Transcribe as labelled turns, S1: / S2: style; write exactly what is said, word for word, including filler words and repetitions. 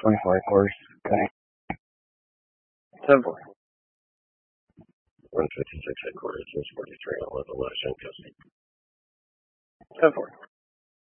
S1: twenty-four acres. Okay.
S2: ten four.
S3: one fifty-six headquarters is forty-three. I'll let the last in custody.
S2: ten four.